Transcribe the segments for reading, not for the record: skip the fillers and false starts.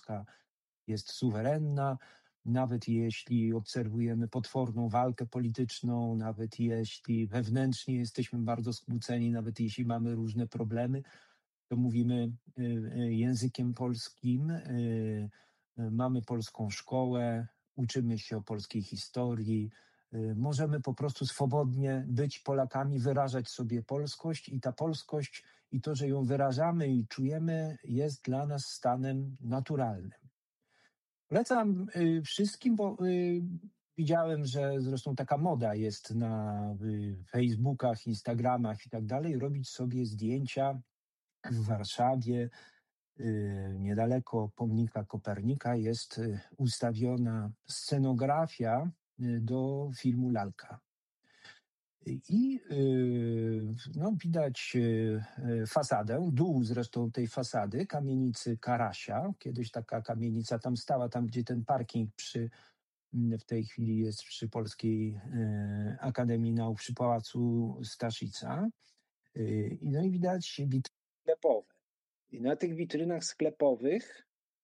Polska jest suwerenna, nawet jeśli obserwujemy potworną walkę polityczną, nawet jeśli wewnętrznie jesteśmy bardzo skłóceni, nawet jeśli mamy różne problemy, to mówimy językiem polskim, mamy polską szkołę, uczymy się o polskiej historii, możemy po prostu swobodnie być Polakami, wyrażać sobie polskość i ta polskość i to, że ją wyrażamy i czujemy, jest dla nas stanem naturalnym. Polecam wszystkim, bo widziałem, że zresztą taka moda jest na Facebookach, Instagramach i tak dalej, robić sobie zdjęcia w Warszawie, niedaleko pomnika Kopernika jest ustawiona scenografia do filmu Lalka. I no, widać fasadę, dół zresztą tej fasady, kamienicy Karasia. Kiedyś taka kamienica tam stała, tam gdzie ten parking w tej chwili jest przy Polskiej Akademii Nauk, przy Pałacu Staszica. No i widać witryny sklepowe. I na tych witrynach sklepowych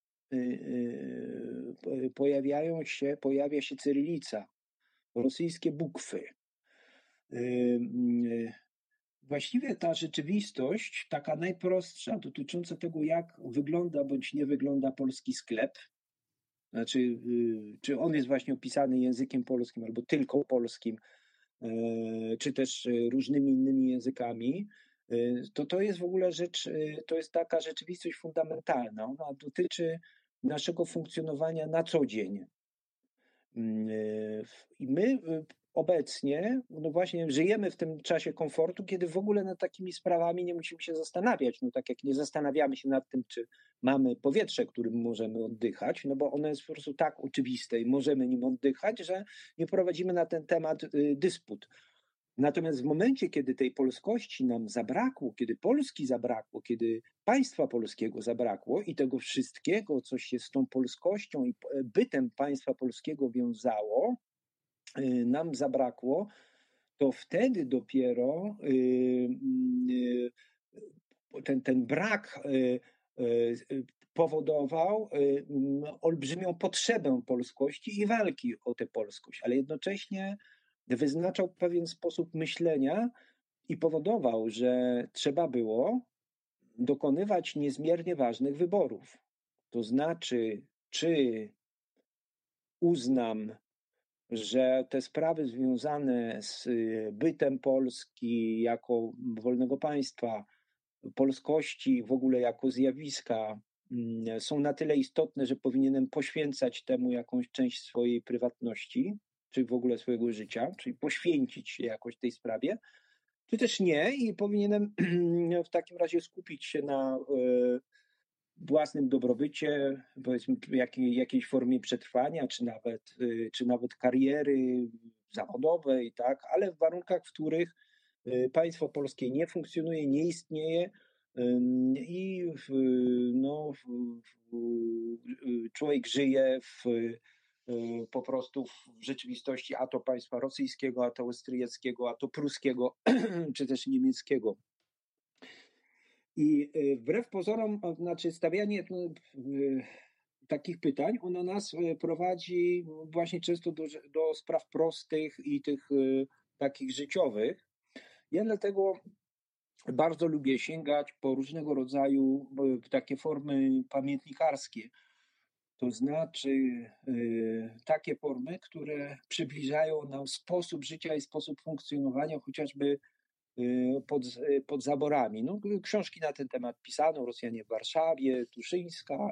pojawia się cyrylica, rosyjskie bukwy. Właściwie ta rzeczywistość, taka najprostsza, dotycząca tego, jak wygląda bądź nie wygląda polski sklep, znaczy, czy on jest właśnie opisany językiem polskim albo tylko polskim, czy też różnymi innymi językami, to jest w ogóle rzecz, to jest taka rzeczywistość fundamentalna. Ona dotyczy naszego funkcjonowania na co dzień. I my obecnie, no właśnie, żyjemy w tym czasie komfortu, kiedy w ogóle nad takimi sprawami nie musimy się zastanawiać. No tak jak nie zastanawiamy się nad tym, czy mamy powietrze, którym możemy oddychać, no bo ono jest po prostu tak oczywiste i możemy nim oddychać, że nie prowadzimy na ten temat dysput. Natomiast w momencie, kiedy tej polskości nam zabrakło, kiedy Polski zabrakło, kiedy państwa polskiego zabrakło i tego wszystkiego, co się z tą polskością i bytem państwa polskiego wiązało, nam zabrakło, to wtedy dopiero ten brak powodował olbrzymią potrzebę polskości i walki o tę polskość, ale jednocześnie wyznaczał pewien sposób myślenia i powodował, że trzeba było dokonywać niezmiernie ważnych wyborów. To znaczy, czy uznam, że te sprawy związane z bytem Polski jako wolnego państwa, polskości w ogóle jako zjawiska są na tyle istotne, że powinienem poświęcać temu jakąś część swojej prywatności, czy w ogóle swojego życia, czyli poświęcić się jakoś tej sprawie, czy też nie i powinienem w takim razie skupić się na własnym dobrobycie, powiedzmy jakiejś formie przetrwania, czy nawet kariery zawodowej, tak, ale w warunkach, w których państwo polskie nie funkcjonuje, nie istnieje i człowiek żyje po prostu w rzeczywistości a to państwa rosyjskiego, a to austriackiego, a to pruskiego, czy też niemieckiego. I wbrew pozorom, znaczy stawianie takich pytań, ono nas prowadzi właśnie często do spraw prostych i tych takich życiowych. Ja dlatego bardzo lubię sięgać po różnego rodzaju takie formy pamiętnikarskie. To znaczy takie formy, które przybliżają nam sposób życia i sposób funkcjonowania chociażby pod zaborami. No, książki na ten temat pisano, Rosjanie w Warszawie, Tuszyńska,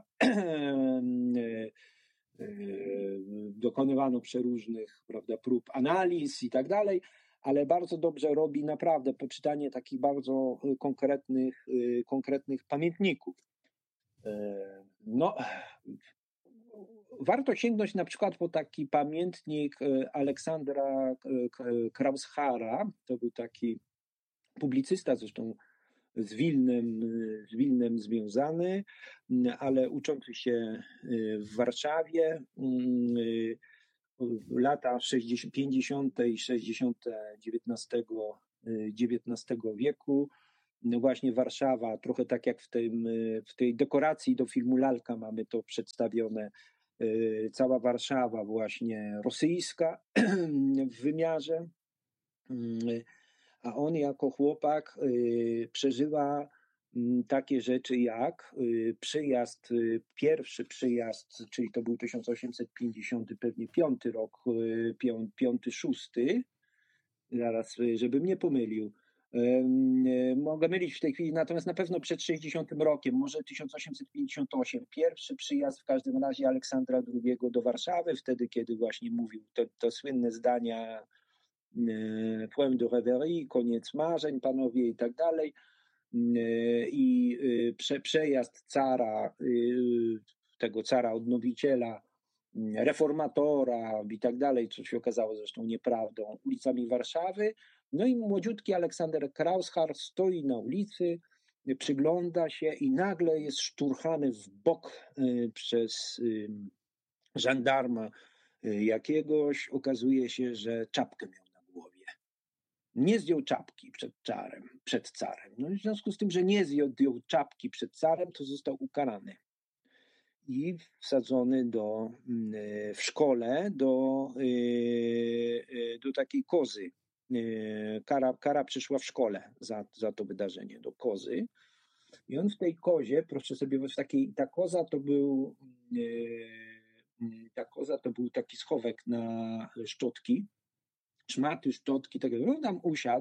dokonywano przeróżnych, prawda, prób analiz i tak dalej, ale bardzo dobrze robi naprawdę poczytanie takich bardzo konkretnych pamiętników. No, warto sięgnąć na przykład po taki pamiętnik Aleksandra Kraushara, to był taki publicysta, zresztą z Wilnem związany, ale uczący się w Warszawie, lata 50. i 60. XIX wieku. no właśnie Warszawa, trochę tak jak w tej dekoracji do filmu Lalka mamy to przedstawione, cała Warszawa właśnie rosyjska w wymiarze, a on jako chłopak przeżywa takie rzeczy jak pierwszy przyjazd, czyli to był 1850, pewnie 5 rok, 5-6, zaraz, żebym nie pomylił. Mogę mylić w tej chwili, natomiast na pewno przed 60 rokiem, może 1858. Pierwszy przyjazd w każdym razie Aleksandra II do Warszawy, wtedy kiedy właśnie mówił te słynne zdania Poème de rêverie, koniec marzeń, panowie i tak dalej. I przejazd cara, tego cara odnowiciela, reformatora i tak dalej, co się okazało zresztą nieprawdą, ulicami Warszawy. No i młodziutki Aleksander Krauschar stoi na ulicy, przygląda się i nagle jest szturchany w bok przez żandarma jakiegoś. Okazuje się, że czapkę miał na głowie. Nie zdjął czapki przed carem. No i w związku z tym, że nie zdjął czapki przed carem, to został ukarany i wsadzony w szkole do takiej kozy. Kara przyszła w szkole za to wydarzenie, do kozy. I on w tej kozie, proszę sobie, ta koza to był taki schowek na szczotki, szmaty, szczotki, tak no tam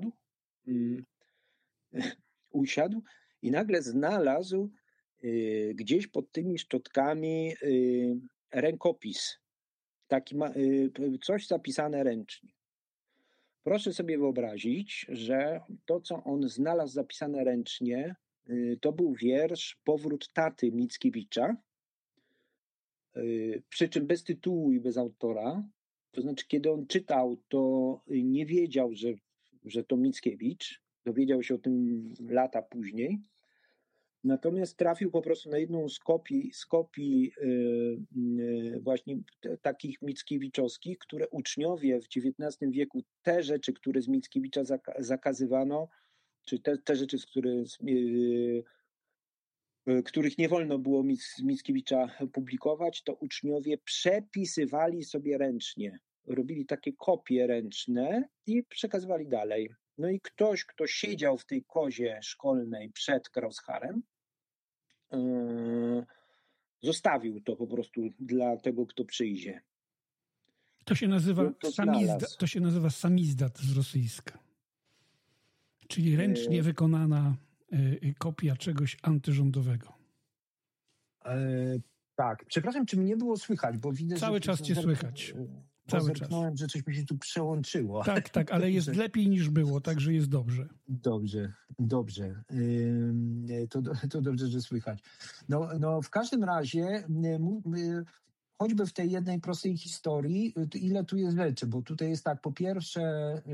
usiadł i nagle znalazł gdzieś pod tymi szczotkami rękopis. Taki coś zapisane ręcznie. Proszę sobie wyobrazić, że to, co on znalazł zapisane ręcznie, to był wiersz Powrót taty Mickiewicza, przy czym bez tytułu i bez autora. To znaczy, kiedy on czytał, to nie wiedział, że to Mickiewicz. Dowiedział się o tym lata później. Natomiast trafił po prostu na jedną z kopii właśnie takich mickiewiczowskich, które uczniowie w XIX wieku, te rzeczy, które z Mickiewicza zakazywano, czy te rzeczy, których nie wolno było z Mickiewicza publikować, to uczniowie przepisywali sobie ręcznie. Robili takie kopie ręczne i przekazywali dalej. No i ktoś, kto siedział w tej kozie szkolnej przed Krauscharem, zostawił to po prostu dla tego, kto przyjdzie. To się nazywa samizdat z rosyjska. Czyli ręcznie wykonana kopia czegoś antyrządowego. Tak. Przepraszam, czy mnie było słychać, bo widzę, cały czas cię słychać. Cały czas. Że coś mi się tu przełączyło. Tak, ale jest lepiej niż było, także jest dobrze. Dobrze. To dobrze, że słychać. No w każdym razie choćby w tej jednej prostej historii, ile tu jest rzeczy, bo tutaj jest tak, po pierwsze,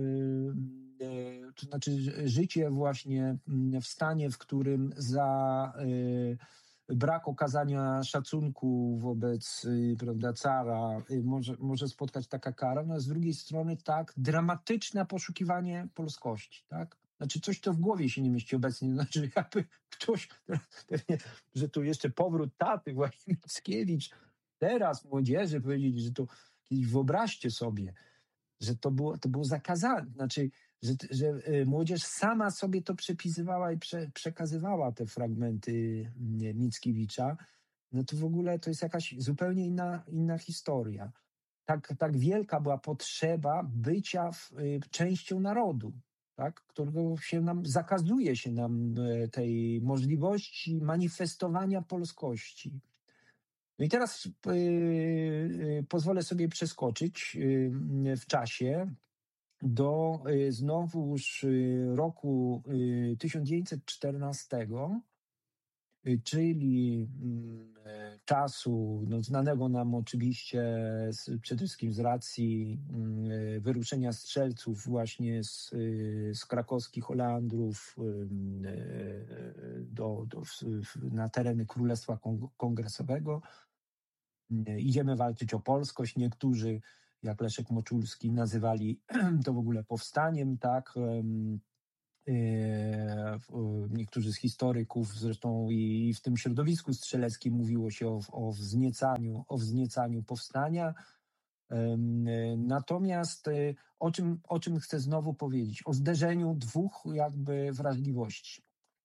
to znaczy życie właśnie w stanie, w którym za brak okazania szacunku wobec, prawda, cara może spotkać taka kara, no a z drugiej strony tak dramatyczne poszukiwanie polskości, tak? Znaczy coś, co w głowie się nie mieści obecnie, znaczy jakby ktoś, pewnie, że tu jeszcze powrót taty właśnie Mickiewicz, teraz młodzieży powiedzieli, że to kiedyś wyobraźcie sobie, że to było zakazane, znaczy, że młodzież sama sobie to przepisywała i przekazywała te fragmenty Mickiewicza, no to w ogóle to jest jakaś zupełnie inna historia. Tak wielka była potrzeba bycia częścią narodu, tak, którego zakazuje się nam tej możliwości manifestowania polskości. No i teraz pozwolę sobie przeskoczyć w czasie do znowuż roku 1914, czyli czasu znanego nam oczywiście przede wszystkim z racji wyruszenia strzelców właśnie z krakowskich Oleandrów na tereny Królestwa Kongresowego. Idziemy walczyć o polskość. Niektórzy, jak Leszek Moczulski, nazywali to w ogóle powstaniem, tak? Niektórzy z historyków, zresztą i w tym środowisku strzeleckim mówiło się o wzniecaniu powstania. Natomiast o czym chcę znowu powiedzieć? O zderzeniu dwóch jakby wrażliwości.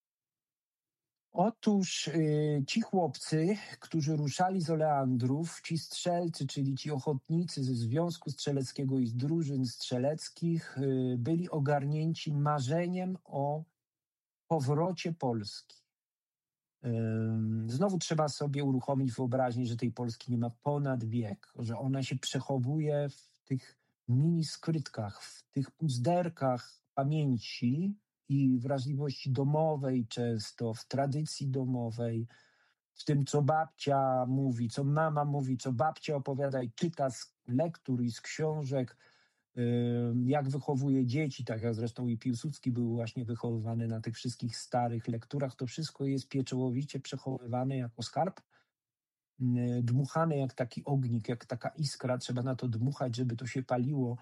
Otóż ci chłopcy, którzy ruszali z Oleandrów, ci strzelcy, czyli ci ochotnicy ze Związku Strzeleckiego i z drużyn strzeleckich, byli ogarnięci marzeniem o powrocie Polski. Znowu trzeba sobie uruchomić wyobraźnię, że tej Polski nie ma ponad wiek, że ona się przechowuje w tych miniskrytkach, w tych puzderkach pamięci i wrażliwości domowej często, w tradycji domowej, w tym, co babcia mówi, co mama mówi, co babcia opowiada i czyta z lektur i z książek, jak wychowuje dzieci, tak jak zresztą i Piłsudski był właśnie wychowywany na tych wszystkich starych lekturach. To wszystko jest pieczołowicie przechowywane jako skarb, dmuchane jak taki ognik, jak taka iskra. Trzeba na to dmuchać, żeby to się paliło.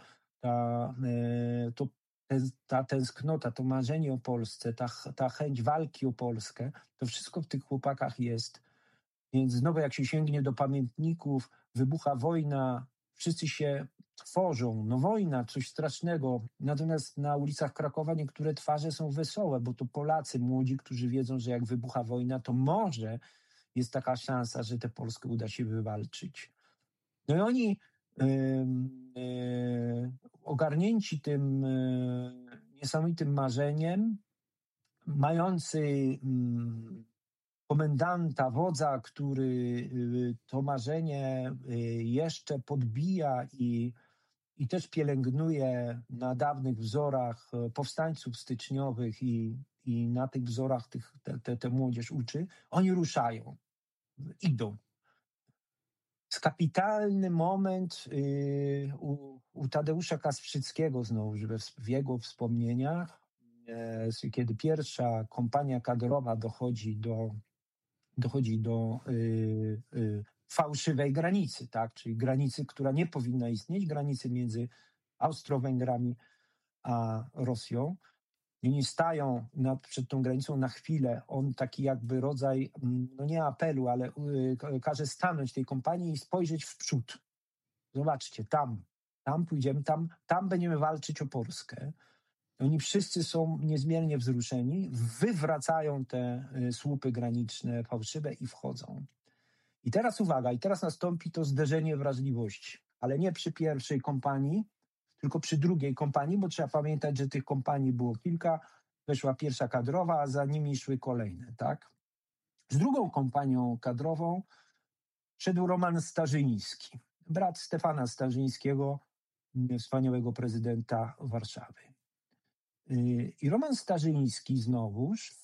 Ta tęsknota, to marzenie o Polsce, ta chęć walki o Polskę, to wszystko w tych chłopakach jest. Więc znowu jak się sięgnie do pamiętników, wybucha wojna, wszyscy się tworzą. No wojna, coś strasznego. Natomiast na ulicach Krakowa niektóre twarze są wesołe, bo to Polacy młodzi, którzy wiedzą, że jak wybucha wojna, to może jest taka szansa, że tę Polskę uda się wywalczyć. No i oni ogarnięci tym niesamowitym marzeniem, mający komendanta, wodza, który to marzenie jeszcze podbija i też pielęgnuje na dawnych wzorach powstańców styczniowych i na tych wzorach tę młodzież uczy, oni ruszają, idą. Jest kapitalny moment u Tadeusza Kasprzyckiego znowu, w jego wspomnieniach, kiedy pierwsza kompania kadrowa dochodzi do fałszywej granicy, tak? Czyli granicy, która nie powinna istnieć, granicy między Austro-Węgrami a Rosją. I oni stają przed tą granicą na chwilę. On taki jakby rodzaj, no nie apelu, ale każe stanąć tej kompanii i spojrzeć w przód. Zobaczcie, tam pójdziemy, tam będziemy walczyć o Polskę. Oni wszyscy są niezmiernie wzruszeni, wywracają te słupy graniczne fałszywe i wchodzą. I teraz uwaga, teraz nastąpi to zderzenie wrażliwości, ale nie przy pierwszej kompanii, tylko przy drugiej kompanii, bo trzeba pamiętać, że tych kompanii było kilka, weszła pierwsza kadrowa, a za nimi szły kolejne, tak? Z drugą kompanią kadrową szedł Roman Starzyński, brat Stefana Starzyńskiego, wspaniałego prezydenta Warszawy. I Roman Starzyński znowuż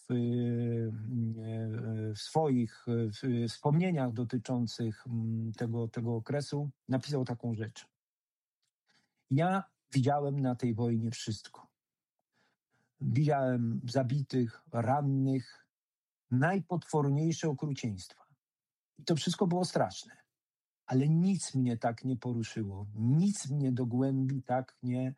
w swoich wspomnieniach dotyczących tego okresu napisał taką rzecz. Ja widziałem na tej wojnie wszystko. Widziałem zabitych, rannych, najpotworniejsze okrucieństwa. I to wszystko było straszne. Ale nic mnie tak nie poruszyło. Nic mnie do głębi tak nie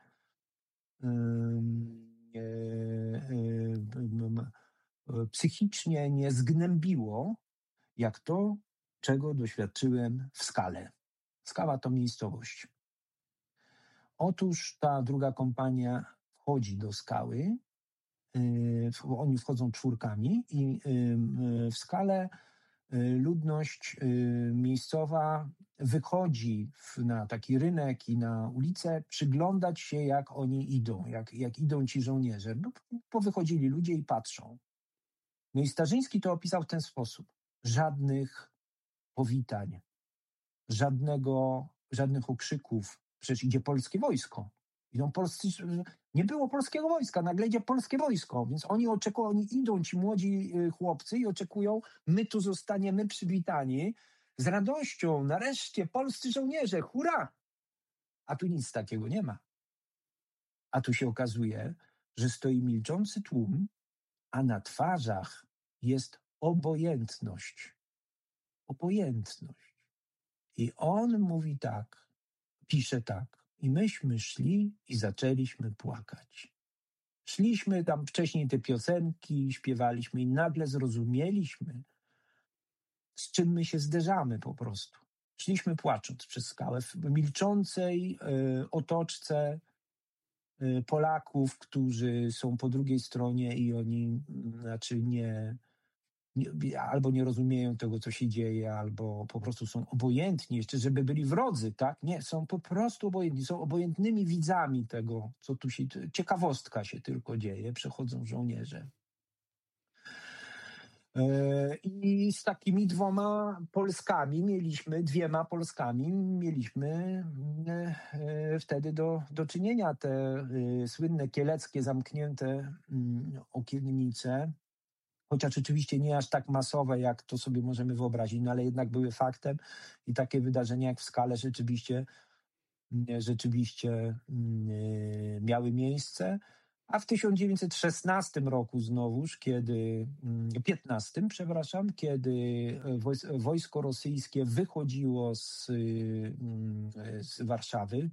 psychicznie nie zgnębiło, jak to, czego doświadczyłem w Skale. Skała to miejscowość. Otóż ta druga kompania wchodzi do Skały, oni wchodzą czwórkami i w Skale ludność miejscowa wychodzi na taki rynek i na ulicę, przyglądać się, jak oni idą, jak idą ci żołnierze. No, powychodzili ludzie i patrzą. No i Starzyński to opisał w ten sposób. Żadnych powitań, żadnych okrzyków. Przecież idzie polskie wojsko. Nie było polskiego wojska, nagle idzie polskie wojsko, więc oni idą, ci młodzi chłopcy i oczekują, my tu zostaniemy przywitani z radością, nareszcie polscy żołnierze, hurra! A tu nic takiego nie ma. A tu się okazuje, że stoi milczący tłum, a na twarzach jest obojętność. Obojętność. I on mówi tak, pisze tak. I myśmy szli i zaczęliśmy płakać. Szliśmy tam wcześniej te piosenki, śpiewaliśmy i nagle zrozumieliśmy, z czym my się zderzamy po prostu. Szliśmy płacząc przez skałę w milczącej otoczce Polaków, którzy są po drugiej stronie i oni albo nie rozumieją tego, co się dzieje, albo po prostu są obojętni, jeszcze żeby byli wrodzy, tak? Nie, są po prostu obojętni, są obojętnymi widzami tego, co tu się... Ciekawostka się tylko dzieje, przechodzą żołnierze. I z takimi dwiema Polskami mieliśmy wtedy do czynienia. Te słynne kieleckie zamknięte okiennice, chociaż oczywiście nie aż tak masowe, jak to sobie możemy wyobrazić, no ale jednak były faktem i takie wydarzenia jak w Skale rzeczywiście miały miejsce. A w 1916 roku znowuż, kiedy wojsko rosyjskie wychodziło z Warszawy,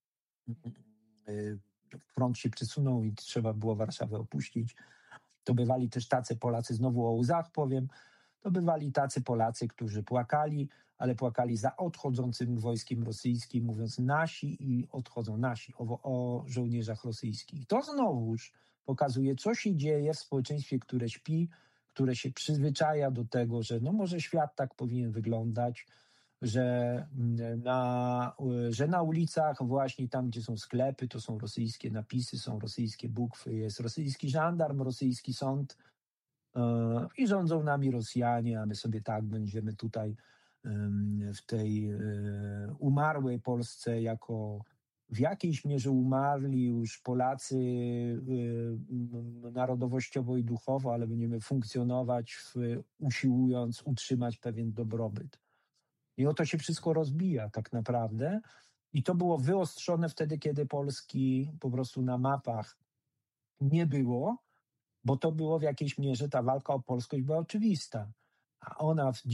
front się przesunął i trzeba było Warszawę opuścić, to bywali też tacy Polacy, znowu o łzach powiem, to bywali tacy Polacy, którzy płakali, ale płakali za odchodzącym wojskiem rosyjskim, mówiąc nasi i odchodzą nasi, o żołnierzach rosyjskich. To znowuż pokazuje, co się dzieje w społeczeństwie, które śpi, które się przyzwyczaja do tego, że no może świat tak powinien wyglądać, że na ulicach właśnie tam, gdzie są sklepy, to są rosyjskie napisy, są rosyjskie bukwy, jest rosyjski żandarm, rosyjski sąd i rządzą nami Rosjanie, a my sobie tak będziemy tutaj w tej umarłej Polsce jako w jakiejś mierze umarli już Polacy narodowościowo i duchowo, ale będziemy funkcjonować usiłując utrzymać pewien dobrobyt. I oto się wszystko rozbija tak naprawdę. I to było wyostrzone wtedy, kiedy Polski po prostu na mapach nie było, bo to było w jakiejś mierze, ta walka o polskość była oczywista. A ona w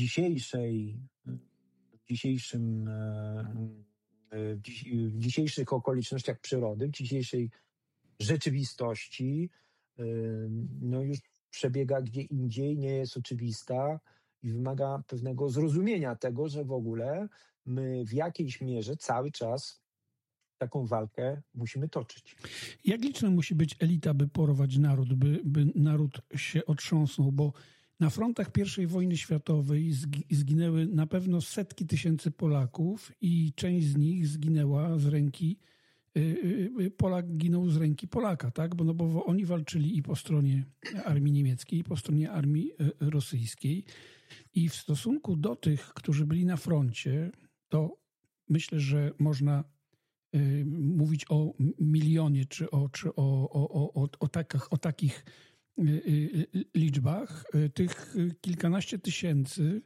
dzisiejszych okolicznościach przyrody, w dzisiejszej rzeczywistości, no już przebiega gdzie indziej, nie jest oczywista i wymaga pewnego zrozumienia tego, że w ogóle my w jakiejś mierze cały czas taką walkę musimy toczyć. Jak liczna musi być elita, by porwać naród, by naród się otrząsnął? Bo na frontach I wojny światowej zginęły na pewno setki tysięcy Polaków i część z nich zginęła z ręki, Polak ginął z ręki Polaka, tak? Bo oni walczyli i po stronie armii niemieckiej, i po stronie armii rosyjskiej. I w stosunku do tych, którzy byli na froncie, to myślę, że można mówić o milionie, czy o takich liczbach. Tych kilkanaście tysięcy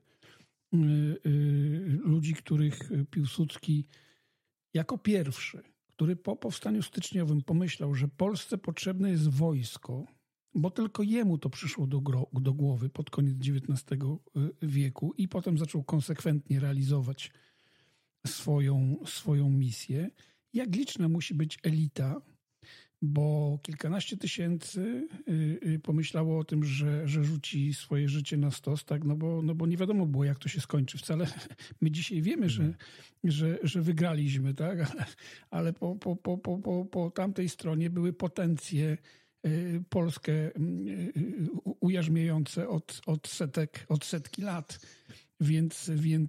ludzi, których Piłsudski jako pierwszy, który po powstaniu styczniowym pomyślał, że Polsce potrzebne jest wojsko, bo tylko jemu to przyszło do głowy pod koniec XIX wieku i potem zaczął konsekwentnie realizować swoją misję. Jak liczna musi być elita, bo kilkanaście tysięcy pomyślało o tym, że rzuci swoje życie na stos, tak? No bo nie wiadomo było, jak to się skończy. Wcale my dzisiaj wiemy, że wygraliśmy, tak? Ale po tamtej stronie były potencje Polskę ujarzmiające od setki lat. Więc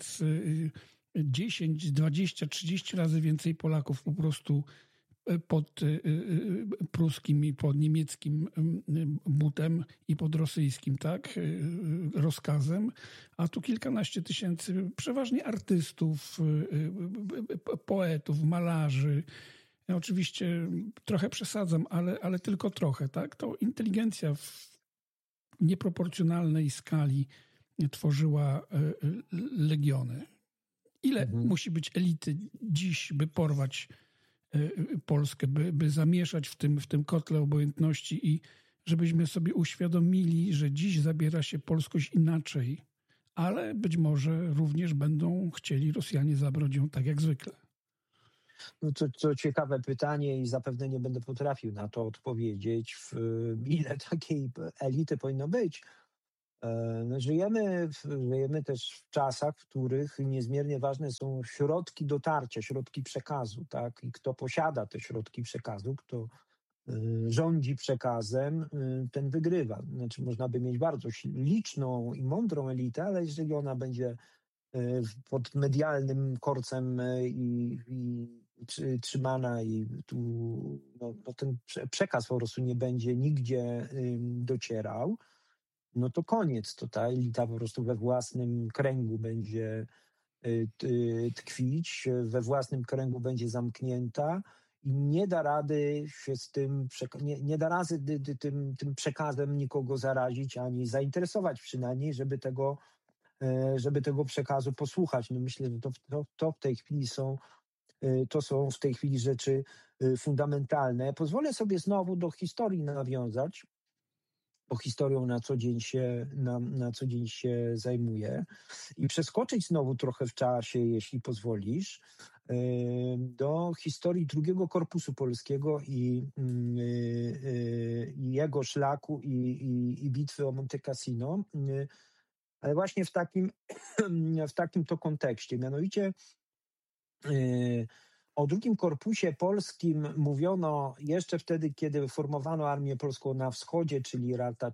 10, 20, 30 razy więcej Polaków po prostu pod pruskim i pod niemieckim butem i pod rosyjskim, tak, rozkazem, a tu kilkanaście tysięcy przeważnie artystów, poetów, malarzy. Ja oczywiście trochę przesadzam, ale tylko trochę, tak? To inteligencja w nieproporcjonalnej skali tworzyła legiony. Ile musi być elity dziś, by porwać Polskę, by zamieszać w tym kotle obojętności i żebyśmy sobie uświadomili, że dziś zabiera się polskość inaczej, ale być może również będą chcieli Rosjanie zabrać ją tak jak zwykle. No to ciekawe pytanie i zapewne nie będę potrafił na to odpowiedzieć, ile takiej elity powinno być. No, żyjemy też w czasach, w których niezmiernie ważne są środki dotarcia, środki przekazu, tak? I kto posiada te środki przekazu, kto rządzi przekazem, ten wygrywa. Znaczy, można by mieć bardzo liczną i mądrą elitę, ale jeżeli ona będzie pod medialnym korcem i trzymana i tu no ten przekaz po prostu nie będzie nigdzie docierał, no to koniec. To ta elita po prostu we własnym kręgu będzie tkwić, we własnym kręgu będzie zamknięta i nie da rady się z tym, nie da rady tym przekazem nikogo zarazić, ani zainteresować przynajmniej, żeby tego przekazu posłuchać. No myślę, że to w tej chwili to są w tej chwili rzeczy fundamentalne. Pozwolę sobie znowu do historii nawiązać, bo historią na co dzień się zajmuję i przeskoczyć znowu trochę w czasie, jeśli pozwolisz, do historii drugiego korpusu polskiego i jego szlaku i bitwy o Monte Cassino, ale właśnie w takim to kontekście. Mianowicie o drugim korpusie polskim mówiono jeszcze wtedy, kiedy formowano Armię Polską na wschodzie, czyli lata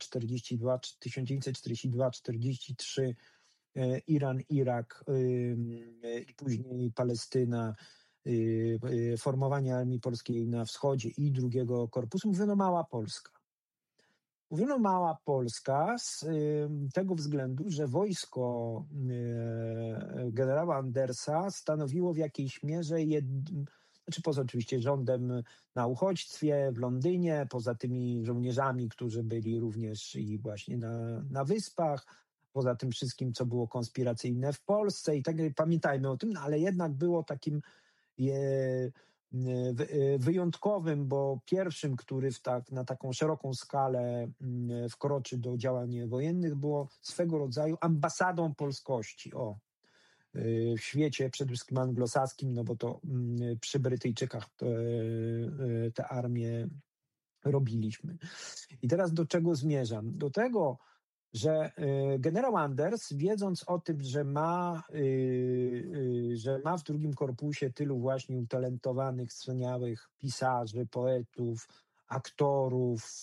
1942-43, Iran, Irak i później Palestyna, formowanie Armii Polskiej na wschodzie i drugiego korpusu. Mówiono Mała Polska. Mówiono Mała Polska z tego względu, że wojsko generała Andersa stanowiło w jakiejś mierze, znaczy poza oczywiście rządem na uchodźstwie w Londynie, poza tymi żołnierzami, którzy byli również i właśnie na Wyspach, poza tym wszystkim, co było konspiracyjne w Polsce i tak pamiętajmy o tym, ale jednak było takim wyjątkowym, bo pierwszym, który na taką szeroką skalę wkroczy do działań wojennych, było swego rodzaju ambasadą polskości w świecie przede wszystkim anglosaskim, no bo to przy Brytyjczykach te armie robiliśmy. I teraz do czego zmierzam? Do tego, że generał Anders, wiedząc o tym, że ma w drugim korpusie tylu właśnie utalentowanych, wspaniałych pisarzy, poetów, aktorów,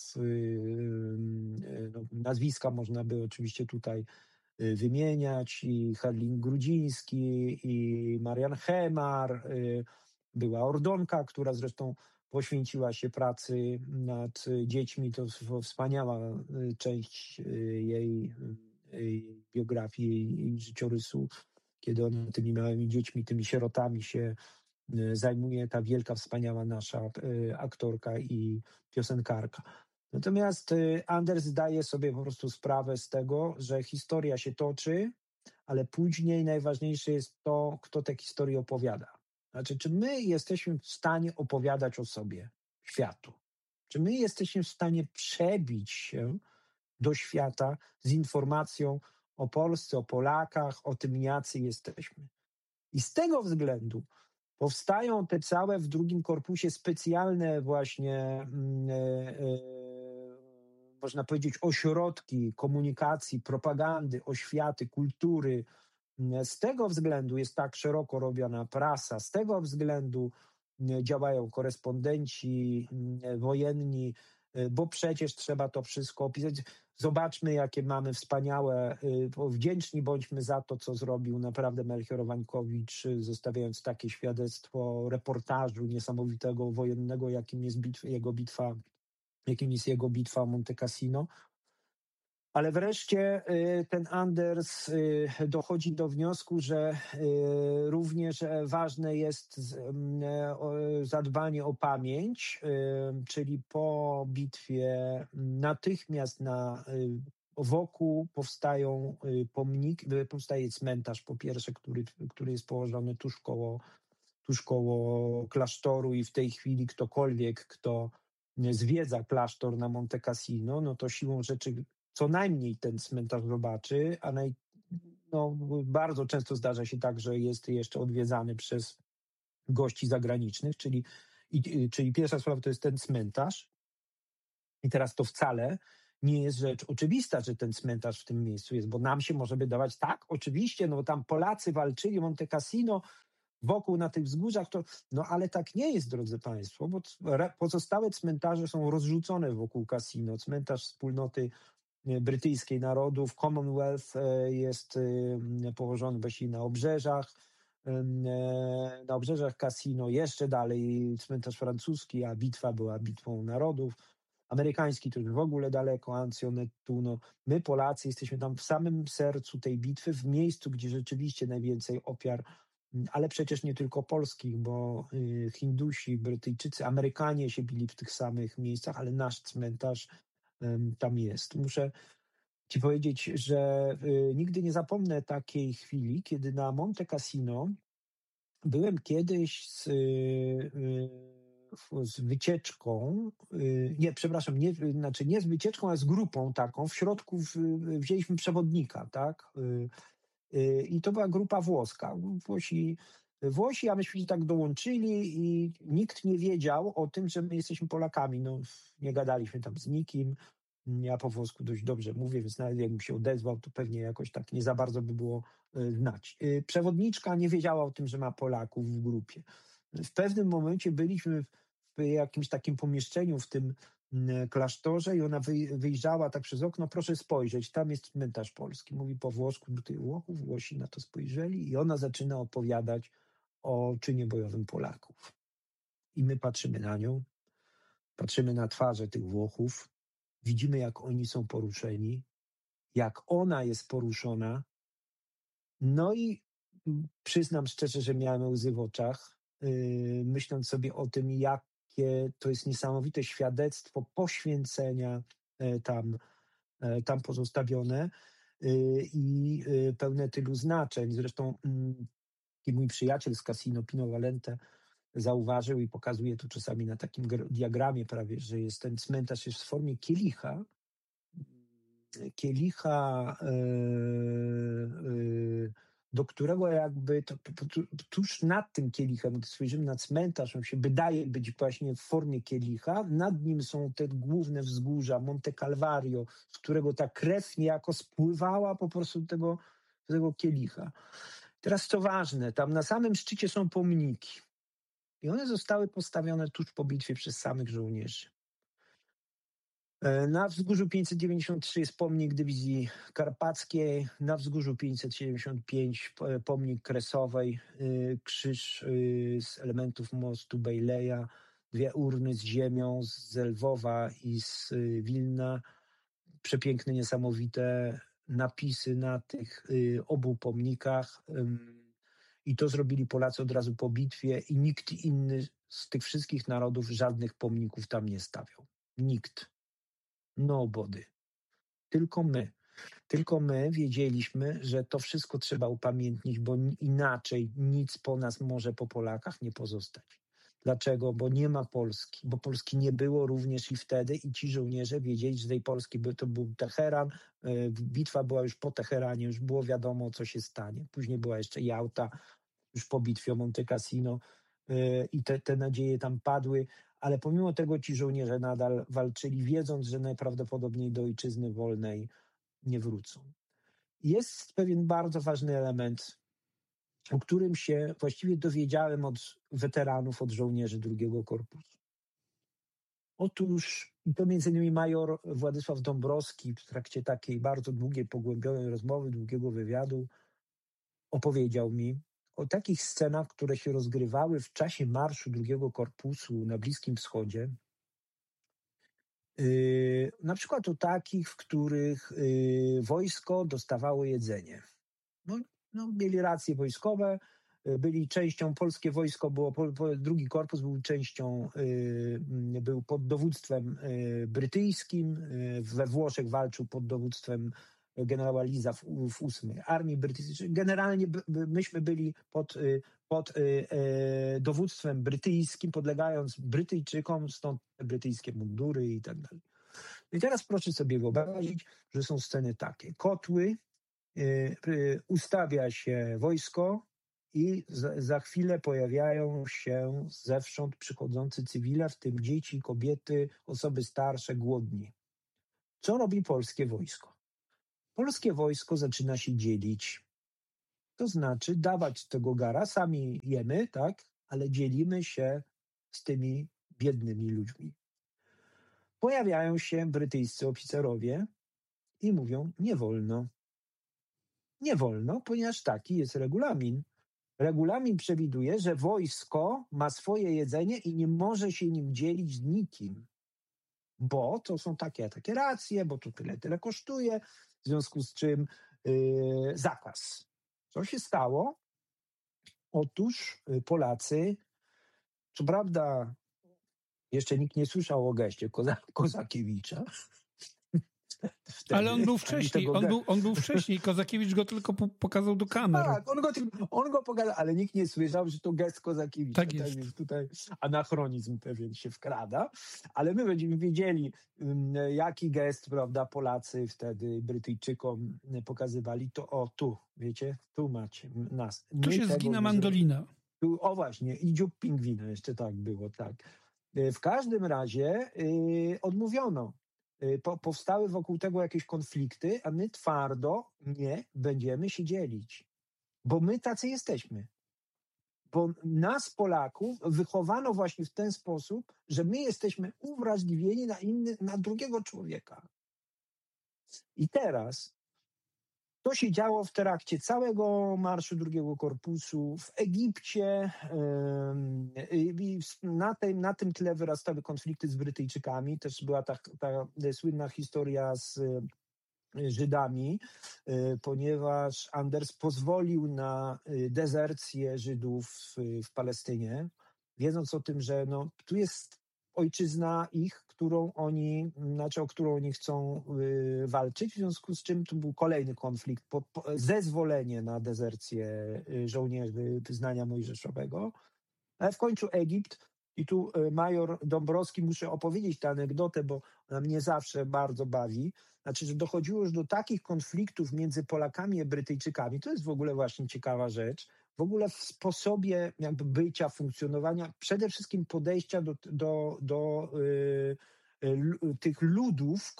nazwiska można by oczywiście tutaj wymieniać, i Herling Grudziński, i Marian Hemar, była Ordonka, która zresztą poświęciła się pracy nad dziećmi. To wspaniała część jej biografii, jej życiorysu, kiedy ona tymi małymi dziećmi, tymi sierotami się zajmuje, ta wielka, wspaniała nasza aktorka i piosenkarka. Natomiast Anders zdaje sobie po prostu sprawę z tego, że historia się toczy, ale później najważniejsze jest to, kto tę historię opowiada. Znaczy, czy my jesteśmy w stanie opowiadać o sobie światu? Czy my jesteśmy w stanie przebić się do świata z informacją o Polsce, o Polakach, o tym, jacy jesteśmy? I z tego względu powstają te całe w drugim korpusie specjalne właśnie, można powiedzieć, ośrodki komunikacji, propagandy, oświaty, kultury. Z tego względu jest tak szeroko robiona prasa, z tego względu działają korespondenci wojenni, bo przecież trzeba to wszystko opisać. Zobaczmy, jakie mamy wspaniałe, wdzięczni bądźmy za to, co zrobił naprawdę Melchior Wańkowicz, zostawiając takie świadectwo reportażu niesamowitego wojennego, jakim jest jego bitwa o Monte Cassino. Ale wreszcie ten Anders dochodzi do wniosku, że również ważne jest zadbanie o pamięć, czyli po bitwie natychmiast wokół powstają pomniki, powstaje cmentarz po pierwsze, który jest położony tuż koło klasztoru i w tej chwili ktokolwiek, kto zwiedza klasztor na Monte Cassino, no to siłą rzeczy co najmniej ten cmentarz zobaczy, a bardzo często zdarza się tak, że jest jeszcze odwiedzany przez gości zagranicznych, czyli pierwsza sprawa to jest ten cmentarz. I teraz to wcale nie jest rzecz oczywista, że ten cmentarz w tym miejscu jest, bo nam się może wydawać, tak, oczywiście, no tam Polacy walczyli, Monte Cassino, wokół na tych wzgórzach, no ale tak nie jest, drodzy Państwo, bo pozostałe cmentarze są rozrzucone wokół kasino. Cmentarz wspólnoty brytyjskiej narodów, Commonwealth jest położony właściwie na obrzeżach kasino, jeszcze dalej cmentarz francuski, a bitwa była bitwą narodów. Amerykański to już w ogóle daleko, Ancionettu. No, my Polacy jesteśmy tam w samym sercu tej bitwy, w miejscu, gdzie rzeczywiście najwięcej ofiar, ale przecież nie tylko polskich, bo Hindusi, Brytyjczycy, Amerykanie się bili w tych samych miejscach, ale nasz cmentarz tam jest. Muszę ci powiedzieć, że nigdy nie zapomnę takiej chwili, kiedy na Monte Cassino byłem kiedyś z wycieczką, nie z wycieczką, ale z grupą taką. W środku wzięliśmy przewodnika, tak? I to była grupa włoska. Włosi, a myśmy się tak dołączyli i nikt nie wiedział o tym, że my jesteśmy Polakami. No, nie gadaliśmy tam z nikim. Ja po włosku dość dobrze mówię, więc nawet jakbym się odezwał, to pewnie jakoś tak nie za bardzo by było znać. Przewodniczka nie wiedziała o tym, że ma Polaków w grupie. W pewnym momencie byliśmy w jakimś takim pomieszczeniu w tym klasztorze i ona wyjrzała tak przez okno, proszę spojrzeć, tam jest cmentarz polski. Mówi po włosku do tych Włochów, Włosi na to spojrzeli i ona zaczyna opowiadać o czynie bojowym Polaków. I my patrzymy na nią, patrzymy na twarze tych Włochów, widzimy jak oni są poruszeni, jak ona jest poruszona. No i przyznam szczerze, że miałem łzy w oczach, myśląc sobie o tym, jakie to jest niesamowite świadectwo poświęcenia tam pozostawione i pełne tylu znaczeń. Zresztą mój przyjaciel z Casino, Pino Valente, zauważył i pokazuje to czasami na takim diagramie prawie, że jest ten cmentarz jest w formie kielicha, do którego jakby tuż nad tym kielichem, gdy spojrzymy na cmentarz, on się wydaje być właśnie w formie kielicha, nad nim są te główne wzgórza, Monte Calvario, z którego ta krew niejako spływała po prostu do tego kielicha. Teraz co ważne, tam na samym szczycie są pomniki i one zostały postawione tuż po bitwie przez samych żołnierzy. Na wzgórzu 593 jest pomnik dywizji karpackiej, na wzgórzu 575 pomnik kresowej, krzyż z elementów mostu Bejleja, 2 urny z ziemią z Lwowa i z Wilna, przepiękne, niesamowite napisy na tych obu pomnikach. I to zrobili Polacy od razu po bitwie i nikt inny z tych wszystkich narodów żadnych pomników tam nie stawiał. Nikt. Nobody. Tylko my wiedzieliśmy, że to wszystko trzeba upamiętnić, bo inaczej nic po nas może po Polakach nie pozostać. Dlaczego? Bo nie ma Polski, bo Polski nie było również i wtedy i ci żołnierze wiedzieli, że tej Polski to był Teheran, bitwa była już po Teheranie, już było wiadomo, co się stanie. Później była jeszcze Jałta, już po bitwie o Monte Cassino i te nadzieje tam padły, ale pomimo tego ci żołnierze nadal walczyli, wiedząc, że najprawdopodobniej do ojczyzny wolnej nie wrócą. Jest pewien bardzo ważny element, o którym się właściwie dowiedziałem od weteranów, od żołnierzy II Korpusu. Otóż to między innymi major Władysław Dąbrowski w trakcie takiej bardzo długiej, pogłębionej rozmowy, długiego wywiadu opowiedział mi o takich scenach, które się rozgrywały w czasie marszu II Korpusu na Bliskim Wschodzie. Na przykład o takich, w których wojsko dostawało jedzenie. Mieli racje wojskowe, byli częścią, polskie wojsko było, II Korpus był częścią, był pod dowództwem brytyjskim, we Włoszech walczył pod dowództwem generała Liza w 8. Armii Brytyjskiej. Generalnie myśmy byli pod dowództwem brytyjskim, podlegając Brytyjczykom, stąd brytyjskie mundury i tak dalej. I teraz proszę sobie wyobrazić, że są sceny takie. Kotły, ustawia się wojsko, i za chwilę pojawiają się zewsząd przychodzący cywile, w tym dzieci, kobiety, osoby starsze, głodni. Co robi polskie wojsko? Polskie wojsko zaczyna się dzielić. To znaczy dawać tego gara, sami jemy, tak, ale dzielimy się z tymi biednymi ludźmi. Pojawiają się brytyjscy oficerowie i mówią, nie wolno. Nie wolno, ponieważ taki jest regulamin. Regulamin przewiduje, że wojsko ma swoje jedzenie i nie może się nim dzielić z nikim, bo to są takie racje, bo to tyle kosztuje, w związku z czym zakaz. Co się stało? Otóż Polacy, co prawda jeszcze nikt nie słyszał o geście Kozakiewicza. Wtedy, ale on był wcześniej, on był wcześniej, Kozakiewicz go tylko pokazał do kamer. Tak, on go pokazał, ale nikt nie słyszał, że to gest Kozakiewicza. Tak jest. Więc tutaj anachronizm pewien się wkrada, ale my będziemy wiedzieli, jaki gest, prawda, Polacy wtedy Brytyjczykom pokazywali, to tu, wiecie, tu macie nas. Tu się zgina mandolina. O właśnie, i dziób pingwina, jeszcze tak było, tak. W każdym razie odmówiono. Powstały wokół tego jakieś konflikty, a my twardo nie będziemy się dzielić. Bo my tacy jesteśmy. Bo nas, Polaków, wychowano właśnie w ten sposób, że my jesteśmy uwrażliwieni na drugiego człowieka. I teraz to się działo w trakcie całego Marszu II Korpusu, w Egipcie. Na tym tle wyrastały konflikty z Brytyjczykami. Też była ta słynna historia z Żydami, ponieważ Anders pozwolił na dezercję Żydów w Palestynie, wiedząc o tym, że tu jest ojczyzna ich, o którą oni chcą walczyć, w związku z czym tu był kolejny konflikt, zezwolenie na dezercję żołnierzy wyznania mojżeszowego, ale w końcu Egipt. I tu major Dąbrowski, muszę opowiedzieć tę anegdotę, bo ona mnie zawsze bardzo bawi. Znaczy, że dochodziło już do takich konfliktów między Polakami a Brytyjczykami. To jest w ogóle właśnie ciekawa rzecz. W ogóle w sposobie jakby bycia, funkcjonowania, przede wszystkim podejścia do tych ludów,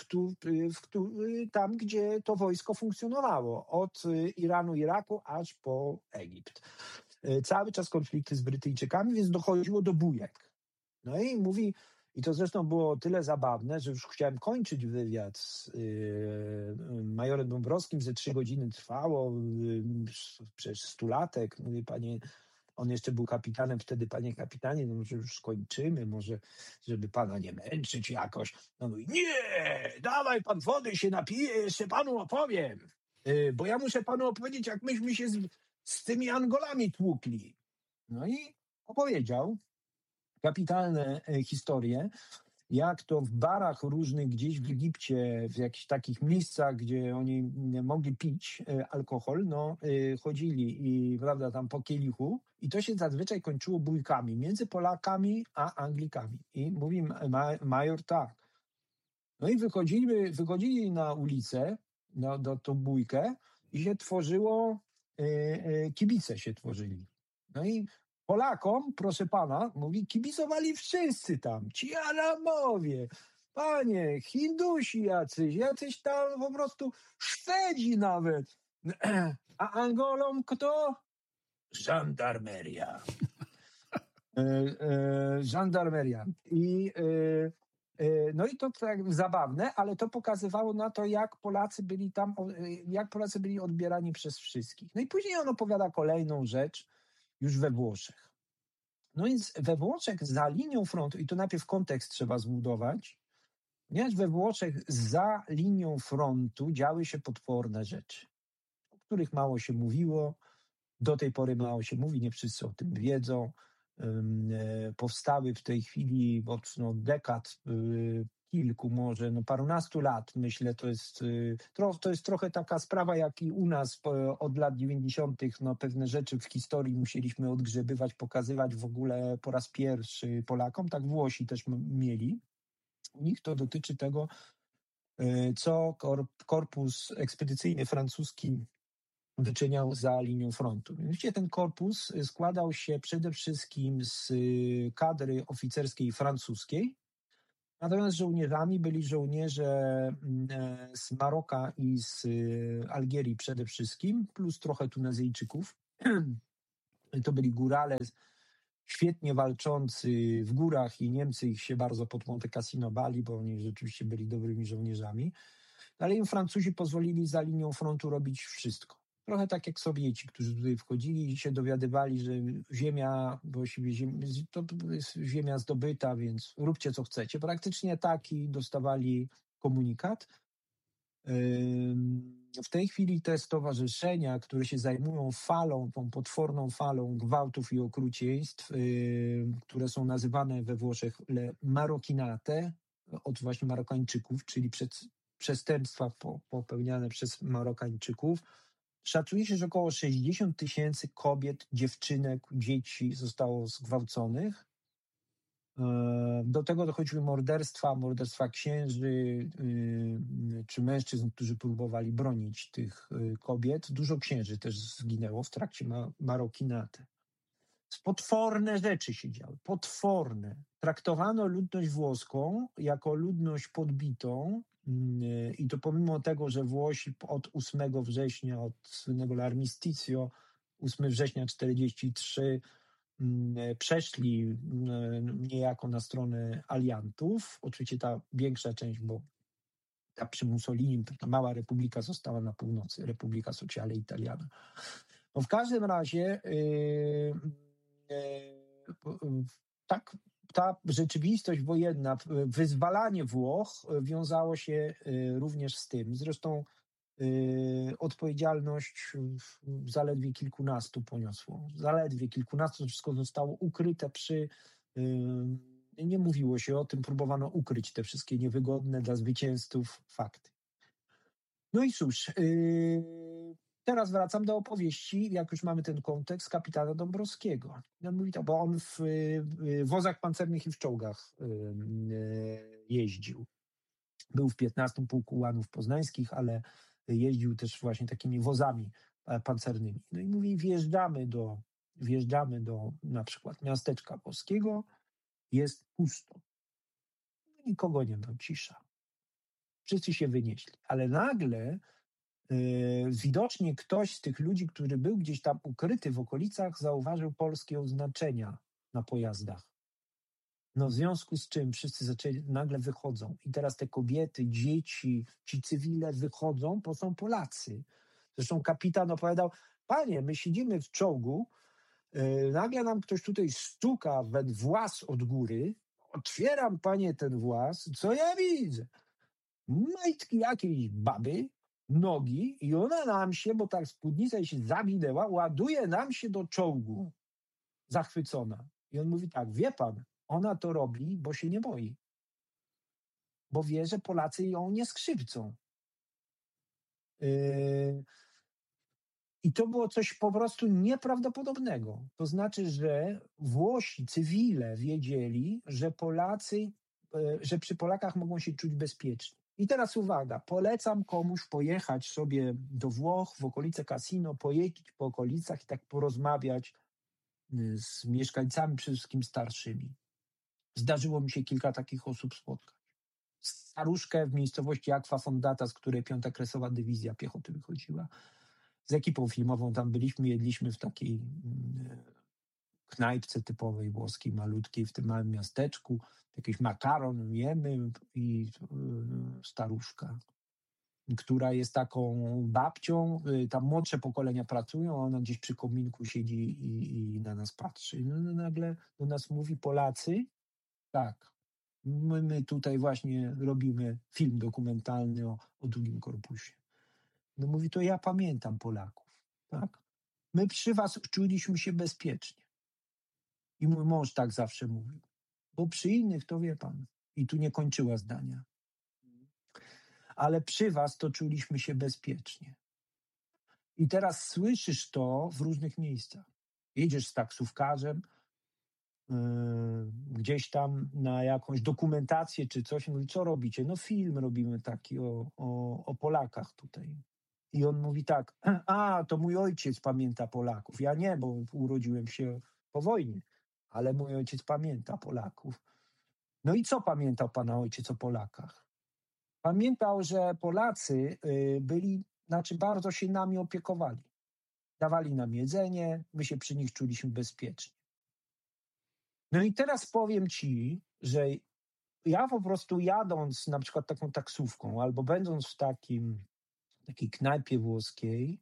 tam, gdzie to wojsko funkcjonowało. Od Iranu, Iraku, aż po Egipt. Cały czas konflikty z Brytyjczykami, więc dochodziło do bujek. No i mówi, i to zresztą było tyle zabawne, że już chciałem kończyć wywiad z majorem Dąbrowskim, ze 3 godziny trwało, przecież 100-latek. Mówi, panie, on jeszcze był kapitanem wtedy, panie kapitanie, no może już skończymy, może żeby pana nie męczyć jakoś. No mówi, nie, dawaj pan wody się napije, jeszcze panu opowiem, bo ja muszę panu opowiedzieć, jak myśmy się z tymi Angolami tłukli. No i opowiedział kapitalne historie, jak to w barach różnych gdzieś w Egipcie, w jakichś takich miejscach, gdzie oni mogli pić alkohol, chodzili i prawda, tam po kielichu i to się zazwyczaj kończyło bójkami między Polakami a Anglikami. I mówi major tak. No i wychodzili na ulicę, do tą bójkę i się tworzyło, kibice się tworzyli. No i Polakom, proszę pana, mówi, kibicowali wszyscy tam, ci Arabowie, panie, Hindusi jacyś tam po prostu Szwedzi nawet. A Angolom kto? Żandarmeria. Żandarmeria. No i to tak zabawne, ale to pokazywało na to, jak Polacy byli odbierani przez wszystkich. No i później on opowiada kolejną rzecz już we Włoszech. No więc we Włoszech za linią frontu, i to najpierw kontekst trzeba zbudować, ponieważ we Włoszech za linią frontu działy się potworne rzeczy, o których mało się mówiło, do tej pory mało się mówi, nie wszyscy o tym wiedzą. Powstały w tej chwili od dekad, kilku może, parunastu lat, myślę, to jest trochę taka sprawa, jak i u nas od lat 90. Pewne rzeczy w historii musieliśmy odgrzebywać, pokazywać w ogóle po raz pierwszy Polakom, tak Włosi też mieli. U nich to dotyczy tego, co korpus ekspedycyjny francuski wyczyniał za linią frontu. Mianowicie ten korpus składał się przede wszystkim z kadry oficerskiej francuskiej, natomiast żołnierzami byli żołnierze z Maroka i z Algierii przede wszystkim, plus trochę Tunezyjczyków. To byli górale świetnie walczący w górach i Niemcy ich się bardzo pod Monte Cassino bali, bo oni rzeczywiście byli dobrymi żołnierzami. Ale im Francuzi pozwolili za linią frontu robić wszystko. Trochę tak jak Sowieci, którzy tutaj wchodzili i się dowiadywali, że ziemia, właściwie to jest ziemia zdobyta, więc róbcie co chcecie. Praktycznie taki dostawali komunikat. W tej chwili te stowarzyszenia, które się zajmują tą potworną falą gwałtów i okrucieństw, które są nazywane we Włoszech le Marocchinate, od właśnie Marokańczyków, czyli przestępstwa popełniane przez Marokańczyków. Szacuje się, że około 60 000 kobiet, dziewczynek, dzieci zostało zgwałconych. Do tego dochodziły morderstwa księży czy mężczyzn, którzy próbowali bronić tych kobiet. Dużo księży też zginęło w trakcie Marocchinate. Potworne rzeczy się działy, potworne. Traktowano ludność włoską jako ludność podbitą i to pomimo tego, że Włosi od 8 września, od słynnego L'armisticio, 8 września 1943 przeszli niejako na stronę aliantów. Oczywiście ta większa część, bo ta przy Mussolini, ta mała republika została na północy, Republika Sociale Italiana. No w każdym razie tak, ta rzeczywistość wojenna, wyzwalanie Włoch wiązało się również z tym. Zresztą odpowiedzialność zaledwie kilkunastu poniosło. Zaledwie kilkunastu, to wszystko zostało ukryte nie mówiło się o tym, próbowano ukryć te wszystkie niewygodne dla zwycięzców fakty. No i cóż, teraz wracam do opowieści, jak już mamy ten kontekst, kapitana Dąbrowskiego. On mówi to, bo on w wozach pancernych i w czołgach jeździł. Był w 15 Pułku Ułanów Poznańskich, ale jeździł też właśnie takimi wozami pancernymi. No i mówi, wjeżdżamy do na przykład miasteczka włoskiego, jest pusto. Nikogo nie ma, cisza. Wszyscy się wynieśli. Ale nagle widocznie ktoś z tych ludzi, który był gdzieś tam ukryty w okolicach, zauważył polskie oznaczenia na pojazdach. No w związku z czym wszyscy nagle wychodzą. I teraz te kobiety, dzieci, ci cywile wychodzą, bo są Polacy. Zresztą kapitan opowiadał, panie, my siedzimy w czołgu, nagle nam ktoś tutaj stuka we włas od góry, otwieram, panie, ten włas, co ja widzę? Majtki jakiejś baby, nogi i ona nam się, bo tak spódnica jej się zawinęła, ładuje nam się do czołgu. Zachwycona. I on mówi tak, wie pan, ona to robi, bo się nie boi. Bo wie, że Polacy ją nie skrzywdzą. I to było coś po prostu nieprawdopodobnego. To znaczy, że Włosi, cywile wiedzieli, że przy Polakach mogą się czuć bezpiecznie. I teraz uwaga, polecam komuś pojechać sobie do Włoch, w okolice Cassino, pojeździć po okolicach i tak porozmawiać z mieszkańcami, przede wszystkim starszymi. Zdarzyło mi się kilka takich osób spotkać. Staruszkę w miejscowości Aqua Fondata, z której 5. Kresowa Dywizja Piechoty wychodziła. Z ekipą filmową tam byliśmy, jedliśmy w takiej knajpce typowej włoskiej, malutkiej, w tym małym miasteczku. Jakiś makaron jemy i staruszka, która jest taką babcią, tam młodsze pokolenia pracują, a ona gdzieś przy kominku siedzi i na nas patrzy. No nagle do nas mówi, Polacy, tak, my tutaj właśnie robimy film dokumentalny o drugim korpusie. No mówi, to ja pamiętam Polaków, tak? My przy was czuliśmy się bezpiecznie. I mój mąż tak zawsze mówił. Bo przy innych to wie pan. I tu nie kończyła zdania. Ale przy was to czuliśmy się bezpiecznie. I teraz słyszysz to w różnych miejscach. Jedziesz z taksówkarzem, gdzieś tam na jakąś dokumentację czy coś. Mówi, co robicie? No film robimy taki o Polakach tutaj. I on mówi tak, to mój ojciec pamięta Polaków. Ja nie, bo urodziłem się po wojnie, ale mój ojciec pamięta Polaków. No i co pamiętał pana ojciec o Polakach? Pamiętał, że Polacy bardzo się nami opiekowali. Dawali nam jedzenie, my się przy nich czuliśmy bezpiecznie. No i teraz powiem ci, że ja po prostu jadąc na przykład taką taksówką albo będąc w takiej knajpie włoskiej,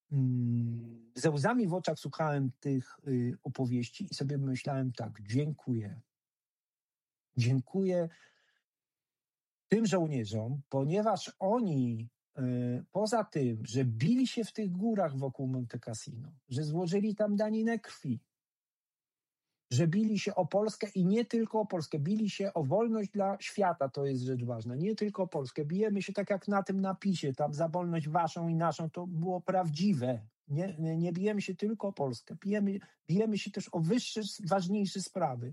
ze łzami w oczach słuchałem tych opowieści i sobie myślałem tak, dziękuję. Dziękuję tym żołnierzom, ponieważ oni poza tym, że bili się w tych górach wokół Monte Cassino, że złożyli tam daninę krwi, że bili się o Polskę i nie tylko o Polskę, bili się o wolność dla świata, to jest rzecz ważna, nie tylko o Polskę. Bijemy się tak jak na tym napisie, tam za wolność waszą i naszą, to było prawdziwe. Nie bijemy się tylko o Polskę, bijemy się też o wyższe, ważniejsze sprawy.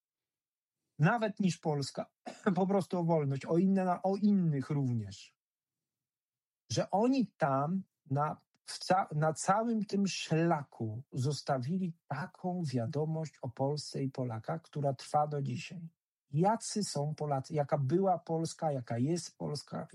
Nawet niż Polska, po prostu o wolność, o innych również. Że oni tam na całym tym szlaku zostawili taką wiadomość o Polsce i Polakach, która trwa do dzisiaj. Jacy są Polacy, jaka była Polska, jaka jest Polska,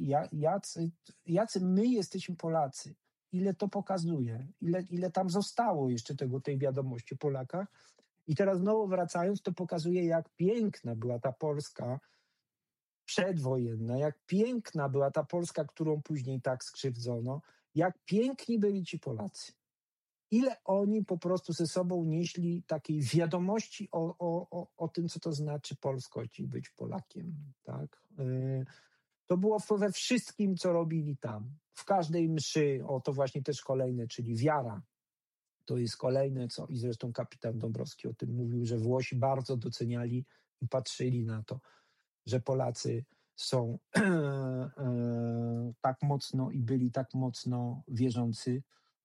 jacy my jesteśmy Polacy. Ile to pokazuje, ile tam zostało jeszcze tej wiadomości o Polakach. I teraz znowu wracając, to pokazuje, jak piękna była ta Polska przedwojenna, jak piękna była ta Polska, którą później tak skrzywdzono, jak piękni byli ci Polacy. Ile oni po prostu ze sobą nieśli takiej wiadomości o tym, co to znaczy polskość i być Polakiem. Tak? To było we wszystkim, co robili tam. W każdej mszy, to właśnie też kolejne, czyli wiara. To jest kolejne, i zresztą kapitan Dąbrowski o tym mówił, że Włosi bardzo doceniali i patrzyli na to, że Polacy są tak mocno i byli tak mocno wierzący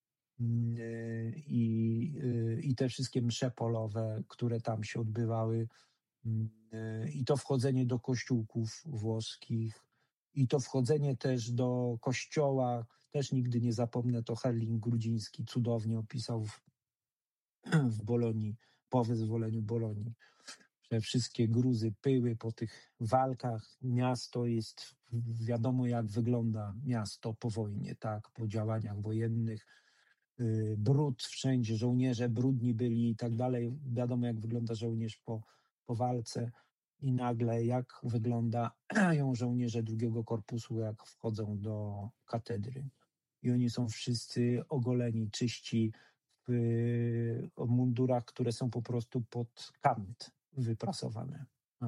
i te wszystkie msze polowe, które tam się odbywały i to wchodzenie do kościółków włoskich i to wchodzenie też do kościoła, też nigdy nie zapomnę, to Herling-Grudziński cudownie opisał w Bolonii, po wyzwoleniu Bolonii, że wszystkie gruzy pyły po tych walkach. Miasto jest, wiadomo jak wygląda miasto po wojnie, tak, po działaniach wojennych. Brud wszędzie, żołnierze brudni byli i tak dalej. Wiadomo jak wygląda żołnierz po walce i nagle jak wyglądają żołnierze drugiego korpusu, jak wchodzą do katedry. I oni są wszyscy ogoleni, czyści, w mundurach, które są po prostu pod kant wyprasowane.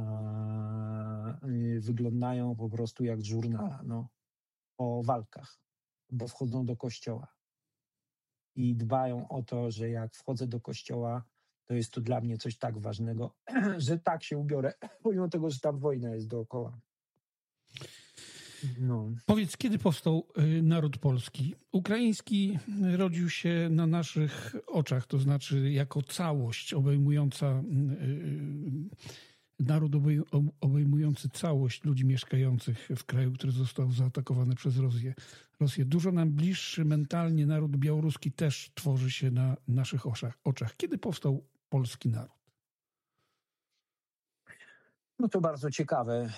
Wyglądają po prostu jak z żurnala, o walkach, bo wchodzą do kościoła. I dbają o to, że jak wchodzę do kościoła, to jest to dla mnie coś tak ważnego, że tak się ubiorę, pomimo tego, że tam wojna jest dookoła. Powiedz, kiedy powstał naród polski? Ukraiński rodził się na naszych oczach, to znaczy jako całość obejmująca naród obejmujący całość ludzi mieszkających w kraju, który został zaatakowany przez Rosję. Dużo nam bliższy mentalnie naród białoruski też tworzy się na naszych oczach. Kiedy powstał polski naród? No to bardzo ciekawe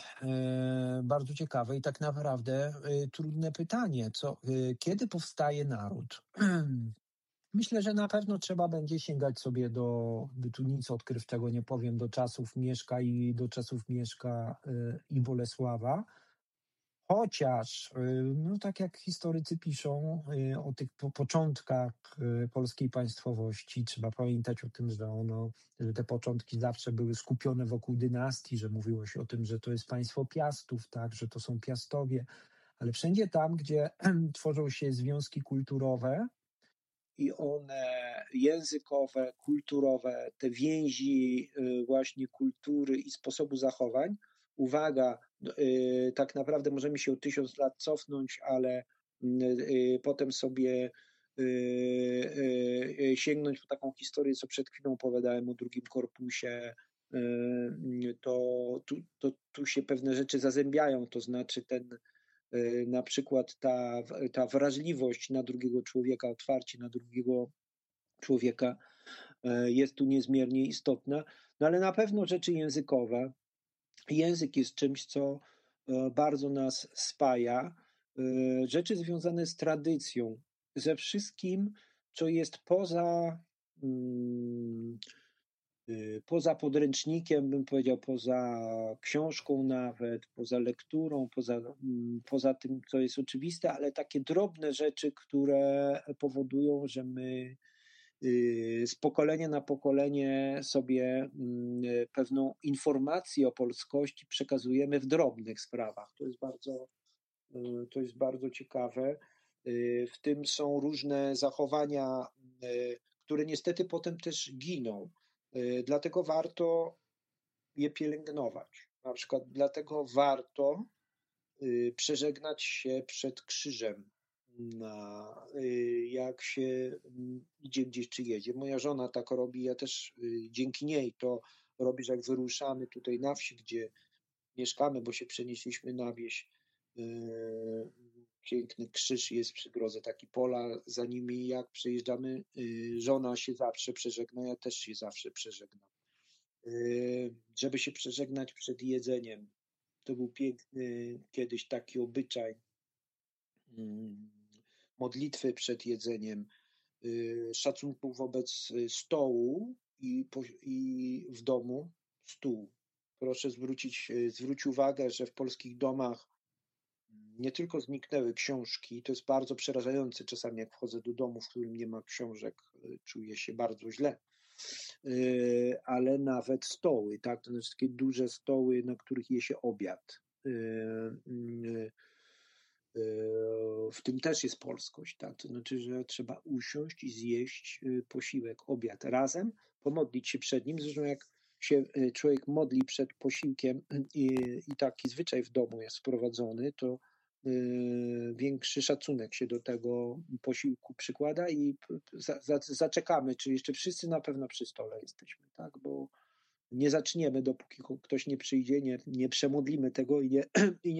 i tak naprawdę trudne pytanie. Kiedy powstaje naród? Myślę, że na pewno trzeba będzie sięgać sobie tu nic odkrywczego nie powiem, do czasów Mieszka i Bolesława. Chociaż, tak jak historycy piszą o tych początkach polskiej państwowości, trzeba pamiętać o tym, że te początki zawsze były skupione wokół dynastii, że mówiło się o tym, że to jest państwo Piastów, tak, że to są Piastowie, ale wszędzie tam, gdzie tworzą się związki kulturowe i one językowe, kulturowe, te więzi właśnie kultury i sposobu zachowań, uwaga, tak naprawdę możemy się o 1000 lat cofnąć, ale potem sobie sięgnąć po taką historię, co przed chwilą opowiadałem o drugim korpusie, to tu się pewne rzeczy zazębiają, to znaczy ten Na przykład ta wrażliwość na drugiego człowieka, otwarcie na drugiego człowieka jest tu niezmiernie istotna, no ale na pewno rzeczy językowe. Język jest czymś, co bardzo nas spaja. Rzeczy związane z tradycją, ze wszystkim, co jest poza podręcznikiem, bym powiedział, poza książką nawet, poza lekturą, poza tym, co jest oczywiste, ale takie drobne rzeczy, które powodują, że my z pokolenia na pokolenie sobie pewną informację o polskości przekazujemy w drobnych sprawach. To jest bardzo ciekawe. W tym są różne zachowania, które niestety potem też giną. Dlatego warto je pielęgnować. Na przykład dlatego warto przeżegnać się przed krzyżem, jak się idzie gdzieś czy jedzie. Moja żona tak robi, ja też dzięki niej to robię, że jak wyruszamy tutaj na wsi, gdzie mieszkamy, bo się przenieśliśmy na wieś, piękny krzyż jest przy drodze, taki pola za nimi, jak przejeżdżamy, żona się zawsze przeżegna, ja też się zawsze przeżegnam. Żeby się przeżegnać przed jedzeniem. To był piękny kiedyś taki obyczaj modlitwy przed jedzeniem, szacunku wobec stołu i w domu stół. Proszę zwróć uwagę, że w polskich domach nie tylko zniknęły książki, to jest bardzo przerażające czasami, jak wchodzę do domu, w którym nie ma książek, czuję się bardzo źle, ale nawet stoły, tak? To znaczy takie duże stoły, na których je się obiad. W tym też jest polskość, tak? To znaczy, że trzeba usiąść i zjeść posiłek, obiad razem, pomodlić się przed nim. Zresztą jak się człowiek modli przed posiłkiem i taki zwyczaj w domu jest wprowadzony, to większy szacunek się do tego posiłku przykłada i zaczekamy, czy jeszcze wszyscy na pewno przy stole jesteśmy, tak? Bo nie zaczniemy, dopóki ktoś nie przyjdzie, nie przemodlimy tego i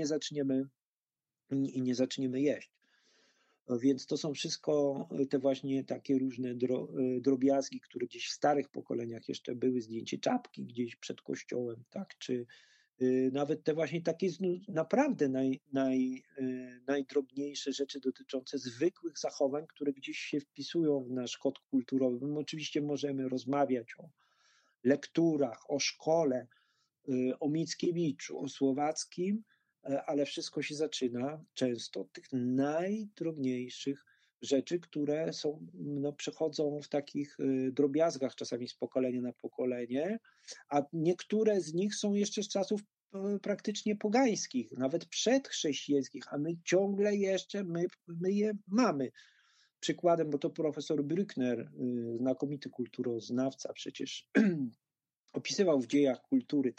nie zaczniemy jeść. Więc to są wszystko te właśnie takie różne drobiazgi, które gdzieś w starych pokoleniach jeszcze były, zdjęcie czapki gdzieś przed kościołem, tak? Czy nawet te właśnie takie naprawdę najdrobniejsze rzeczy dotyczące zwykłych zachowań, które gdzieś się wpisują w nasz kod kulturowy. My oczywiście możemy rozmawiać o lekturach, o szkole, o Mickiewiczu, o Słowackim, ale wszystko się zaczyna często od tych najdrobniejszych rzeczy, które przechodzą w takich drobiazgach czasami z pokolenia na pokolenie, a niektóre z nich są jeszcze z czasów praktycznie pogańskich, nawet przedchrześcijańskich, a my ciągle jeszcze my je mamy. Przykładem, bo to profesor Brückner, znakomity kulturoznawca, przecież opisywał w dziejach kultury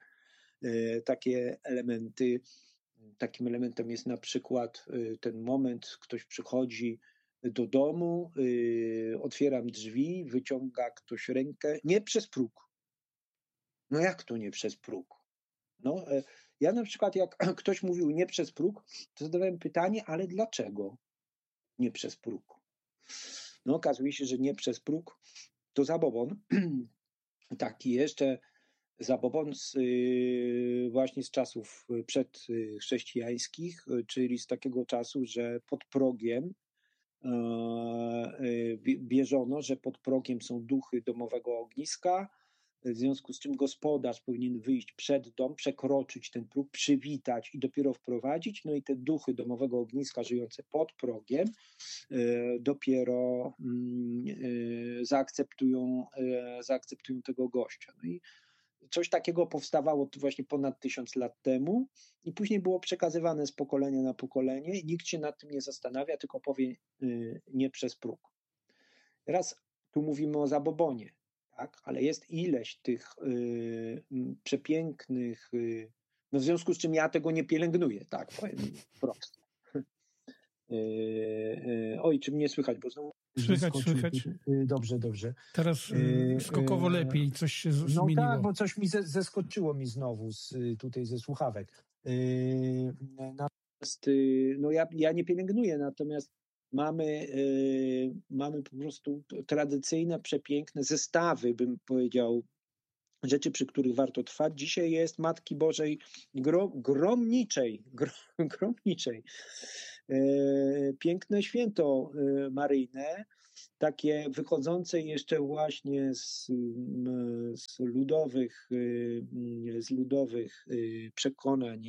takie elementy. Takim elementem jest na przykład ten moment, ktoś przychodzi do domu, otwieram drzwi, wyciąga ktoś rękę, nie przez próg. No jak to nie przez próg? No, ja na przykład jak ktoś mówił nie przez próg, to zadawałem pytanie, ale dlaczego nie przez próg? No okazuje się, że nie przez próg to zabobon, taki jeszcze zabobon właśnie z czasów przedchrześcijańskich, czyli z takiego czasu, że pod progiem wierzono, że pod progiem są duchy domowego ogniska, w związku z czym gospodarz powinien wyjść przed dom, przekroczyć ten próg, przywitać i dopiero wprowadzić, no i te duchy domowego ogniska żyjące pod progiem dopiero zaakceptują tego gościa. No i coś takiego powstawało właśnie ponad 1000 lat temu i później było przekazywane z pokolenia na pokolenie i nikt się nad tym nie zastanawia, tylko powie nie przez próg. Teraz tu mówimy o zabobonie, tak? Ale jest ileś tych przepięknych, no w związku z czym ja tego nie pielęgnuję, tak, powiem prosto. Oj, czy mnie słychać, bo znowu... Słychać. Dobrze. Teraz skokowo lepiej, coś się zmieniło. No tak, bo coś mi zeskoczyło mi znowu tutaj ze słuchawek. no ja nie pielęgnuję, natomiast mamy po prostu tradycyjne, przepiękne zestawy, bym powiedział, rzeczy, przy których warto trwać. Dzisiaj jest Matki Bożej Gromniczej. Piękne święto maryjne, takie wychodzące jeszcze właśnie z ludowych przekonań,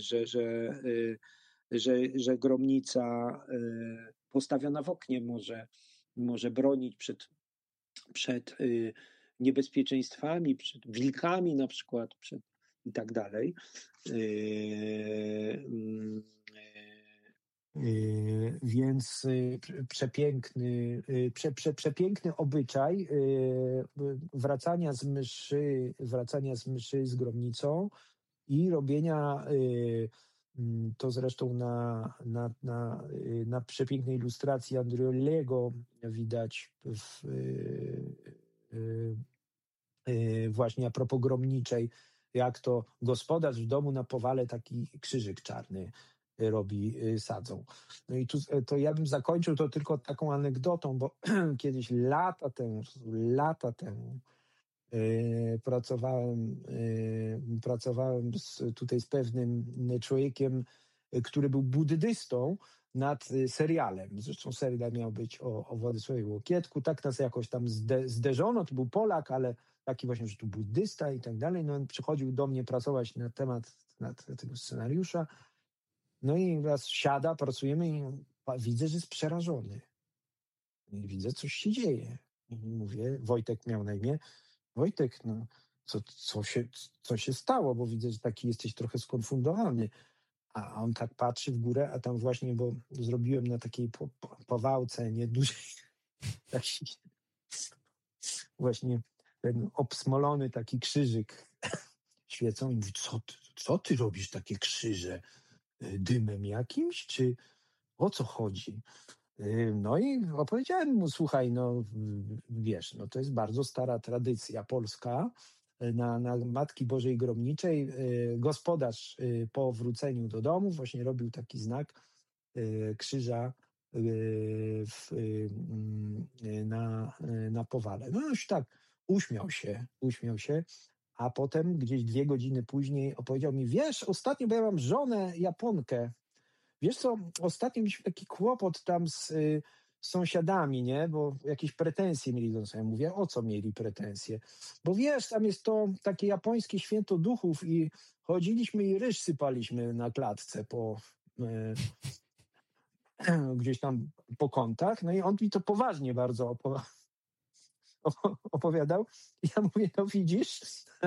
że gromnica postawiona w oknie może bronić przed niebezpieczeństwami, przed wilkami na przykład, i tak dalej. Więc przepiękny obyczaj wracania z mszy z gromnicą i robienia, to zresztą na przepięknej ilustracji Andriolego widać właśnie a propos gromniczej, jak to gospodarz w domu na powale taki krzyżyk czarny robi, sadzą. No i tu to ja bym zakończył to tylko taką anegdotą, bo kiedyś lata temu pracowałem tutaj z pewnym człowiekiem, który był buddystą, nad serialem. Zresztą serial miał być o Władysławie Łokietku. Tak nas jakoś tam zderzono. To był Polak, ale taki właśnie, że tu buddysta i tak dalej. No on przychodził do mnie pracować na temat tego scenariusza. No i raz siada, pracujemy i widzę, że jest przerażony. I widzę, coś się dzieje. I mówię, Wojtek miał na imię. Wojtek, no co się stało? Bo widzę, że taki jesteś trochę skonfundowany. A on tak patrzy w górę, a tam właśnie, bo zrobiłem na takiej powałce niedużej, taki właśnie ten obsmolony taki krzyżyk świecą i mówi, co ty robisz takie krzyże? Dymem jakimś? Czy o co chodzi? No i opowiedziałem mu, słuchaj, no wiesz, no to jest bardzo stara tradycja polska. Na Matki Bożej Gromniczej gospodarz po wróceniu do domu właśnie robił taki znak krzyża na powale. No już tak uśmiał się, a potem gdzieś 2 godziny później opowiedział mi, wiesz, ostatnio, bo ja mam żonę Japonkę, wiesz co, ostatnio mieliśmy taki kłopot tam z sąsiadami, nie? Bo jakieś pretensje mieli do nas. Ja mówię, o co mieli pretensje? Bo wiesz, tam jest to takie japońskie święto duchów i chodziliśmy i ryż sypaliśmy na klatce gdzieś tam po kątach. No i on mi to poważnie bardzo opowiadał. I ja mówię, no widzisz,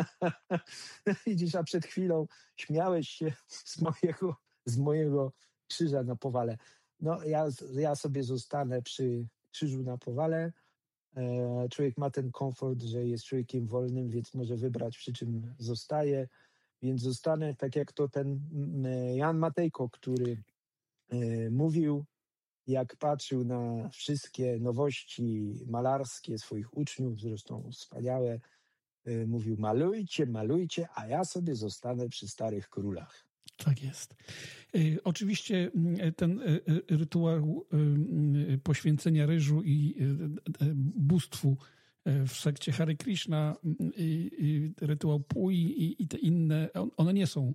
a przed chwilą śmiałeś się z mojego krzyża na powale. No ja sobie zostanę przy krzyżu na powale. Człowiek ma ten komfort, że jest człowiekiem wolnym, więc może wybrać, przy czym zostaje. Więc zostanę tak jak to ten Jan Matejko, który mówił, jak patrzył na wszystkie nowości malarskie swoich uczniów, zresztą wspaniałe, mówił, malujcie, a ja sobie zostanę przy starych królach. Tak jest. Oczywiście ten rytuał poświęcenia ryżu i bóstwu w sekcie Hare Krishna, rytuał Pui i te inne, one nie są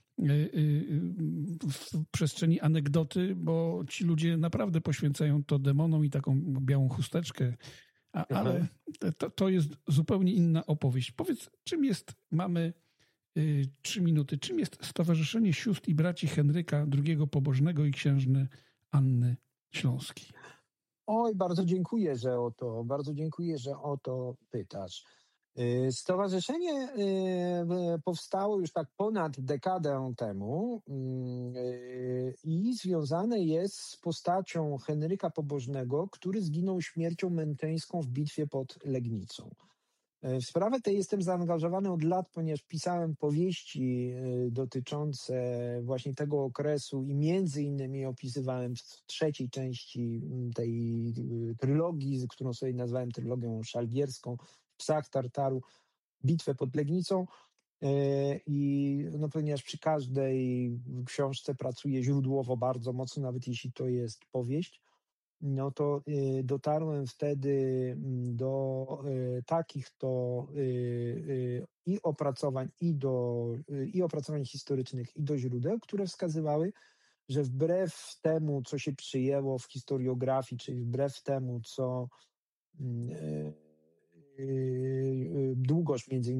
w przestrzeni anegdoty, bo ci ludzie naprawdę poświęcają to demonom i taką białą chusteczkę, ale to jest zupełnie inna opowieść. Powiedz, mamy 3 minuty, czym jest Stowarzyszenie Sióstr i Braci Henryka II Pobożnego i księżny Anny Śląskiej? Oj, bardzo dziękuję, że o to pytasz. Stowarzyszenie powstało już tak ponad dekadę temu i związane jest z postacią Henryka Pobożnego, który zginął śmiercią męczeńską w bitwie pod Legnicą. W sprawę tę jestem zaangażowany od lat, ponieważ pisałem powieści dotyczące właśnie tego okresu i między innymi opisywałem w 3. części tej trylogii, którą sobie nazwałem trylogią szalgierską, w Psach Tartaru, bitwę pod Legnicą. I no, ponieważ przy każdej książce pracuję źródłowo bardzo mocno, nawet jeśli to jest powieść, no to dotarłem wtedy do takich to i opracowań, i opracowań historycznych, i do źródeł, które wskazywały, że wbrew temu, co się przyjęło w historiografii, czyli wbrew temu, co Długosz między